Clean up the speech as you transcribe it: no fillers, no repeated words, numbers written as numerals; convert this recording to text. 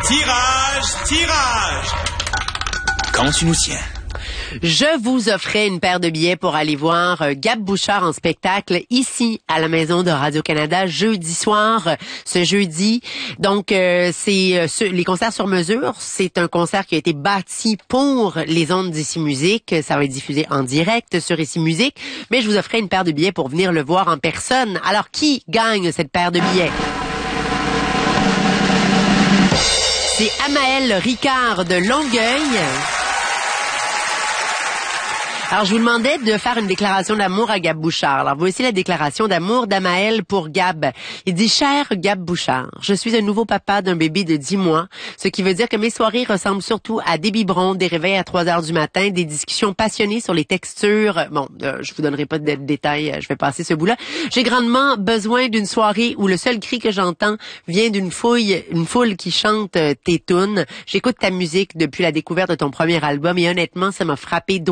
Tirage. Quand tu nous tiens? Je vous offrais une paire de billets pour aller voir Gab Bouchard en spectacle ici à la Maison de Radio-Canada jeudi soir, ce jeudi. Donc, c'est les concerts sur mesure. C'est un concert qui a été bâti pour les ondes d'Ici Musique. Ça va être diffusé en direct sur Ici Musique. Mais je vous offrais une paire de billets pour venir le voir en personne. Alors, qui gagne cette paire de billets? C'est Amael Ricard de Longueuil. Alors, je vous demandais de faire une déclaration d'amour à Gab Bouchard. Alors, voici la déclaration d'amour d'Amael pour Gab. Il dit « Cher Gab Bouchard, je suis un nouveau papa d'un bébé de 10 mois, ce qui veut dire que mes soirées ressemblent surtout à des biberons, des réveils à 3 heures du matin, des discussions passionnées sur les textures. Bon, je vous donnerai pas de détails, je vais passer ce bout-là. J'ai grandement besoin d'une soirée où le seul cri que j'entends vient une foule qui chante tes tunes. J'écoute ta musique depuis la découverte de ton premier album et honnêtement, ça m'a frappé